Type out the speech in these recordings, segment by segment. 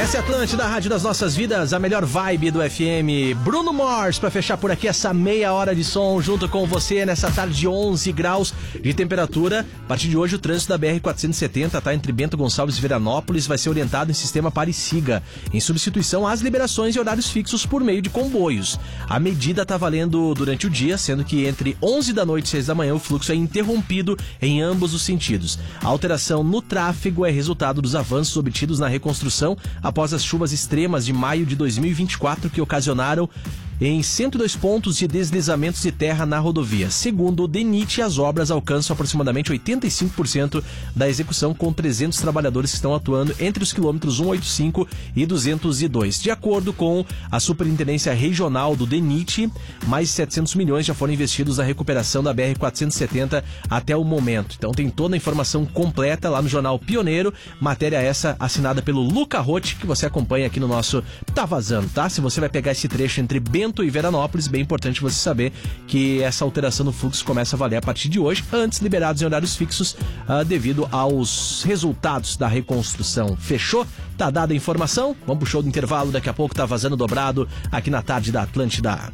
Essa é a Atlântida, a rádio das nossas vidas, a melhor vibe do FM. Bruno Mars, pra fechar por aqui essa meia hora de som junto com você nessa tarde de 11 graus de temperatura. A partir de hoje o trânsito da BR-470 tá entre Bento Gonçalves e Veranópolis, vai ser orientado em sistema pare e siga, em substituição às liberações e horários fixos por meio de comboios. A medida tá valendo durante o dia, sendo que entre 11 da noite e 6 da manhã o fluxo é interrompido em ambos os sentidos. A alteração no tráfego é resultado dos avanços obtidos na reconstrução após as chuvas extremas de maio de 2024 que ocasionaram em 102 pontos de deslizamentos de terra na rodovia. Segundo o DENIT, as obras alcançam aproximadamente 85% da execução, com 300 trabalhadores que estão atuando entre os quilômetros 185 e 202. De acordo com a Superintendência Regional do DENIT, mais 700 milhões já foram investidos na recuperação da BR-470 até o momento. Então tem toda a informação completa lá no Jornal Pioneiro, matéria essa assinada pelo Luca Rotti, que você acompanha aqui no nosso Tá Vazando, tá? Se você vai pegar esse trecho entre Bento e Veranópolis, bem importante você saber que essa alteração no fluxo começa a valer a partir de hoje, antes liberados em horários fixos devido aos resultados da reconstrução. Fechou? Tá dada a informação? Vamos pro show do intervalo, daqui a pouco Tá Vazando dobrado aqui na tarde da Atlântida.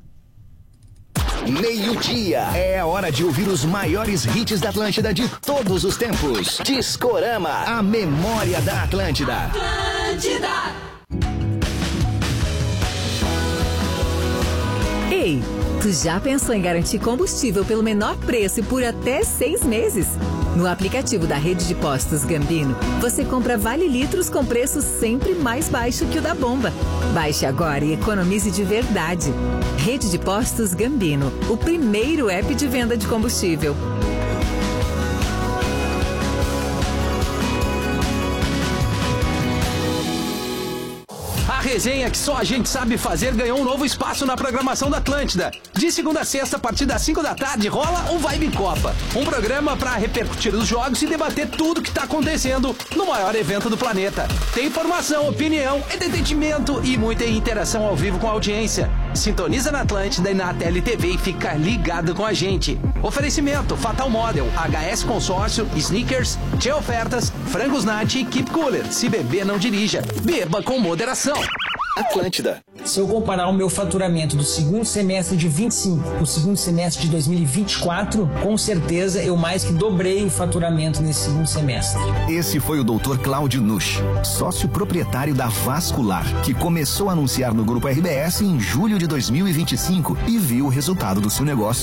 Meio-dia, é a hora de ouvir os maiores hits da Atlântida de todos os tempos. Discorama, a memória da Atlântida. Atlântida! Ei, tu já pensou em garantir combustível pelo menor preço e por até 6 meses? No aplicativo da Rede de Postos Gambino, você compra vale litros com preço sempre mais baixo que o da bomba. Baixe agora e economize de verdade. Rede de Postos Gambino, o primeiro app de venda de combustível. A resenha que só a gente sabe fazer ganhou um novo espaço na programação da Atlântida. De segunda a sexta, a partir das 5 da tarde, rola o Vibe Copa. Um programa para repercutir os jogos e debater tudo que tá acontecendo no maior evento do planeta. Tem informação, opinião, entretenimento e muita interação ao vivo com a audiência. Sintoniza na Atlântida e na TLTV e fica ligado com a gente. Oferecimento Fatal Model, HS Consórcio, Sneakers, Tchê Ofertas, Frangos Nati e Keep Cooler. Se beber, não dirija. Beba com moderação. Atlântida. Se eu comparar o meu faturamento do segundo semestre de 25 para o segundo semestre de 2024, com certeza eu mais que dobrei o faturamento nesse segundo semestre. Esse foi o Dr. Cláudio Nusch, sócio proprietário da Vascular, que começou a anunciar no Grupo RBS em julho de 2025 e viu o resultado do seu negócio